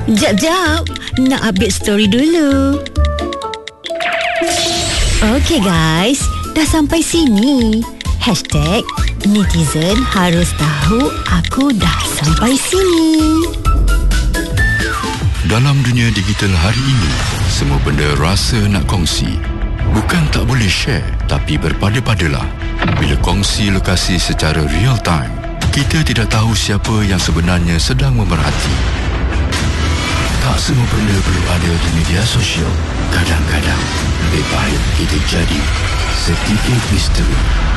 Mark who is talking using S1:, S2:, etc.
S1: Jap, nak update story dulu. Okay guys, dah sampai sini. #netizen harus tahu aku dah sampai sini.
S2: Dalam dunia digital hari ini, semua benda rasa nak kongsi. Bukan tak boleh share, tapi berpada-padalah. Bila kongsi lokasi secara real time, kita tidak tahu siapa yang sebenarnya sedang memerhati. Tak semua benda perlu ada di media sosial. Kadang-kadang lebih baik kita jadi sedikit misteri.